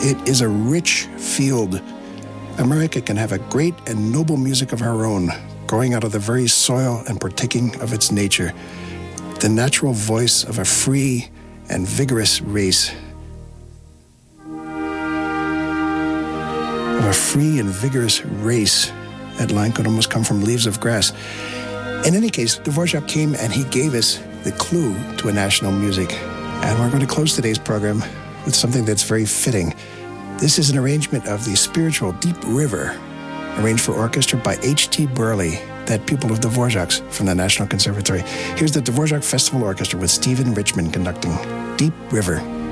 It is a rich field. America can have a great and noble music of her own, growing out of the very soil and partaking of its nature. The natural voice of a free and vigorous race. Of a free and vigorous race. That line could almost come from Leaves of Grass. In any case, Dvorak came and he gave us the clue to a national music. And we're going to close today's program with something that's very fitting. This is an arrangement of the spiritual Deep River, arranged for orchestra by H.T. Burley, that pupil of Dvorak's from the National Conservatory. Here's the Dvorak Festival Orchestra with Stephen Richman conducting Deep River.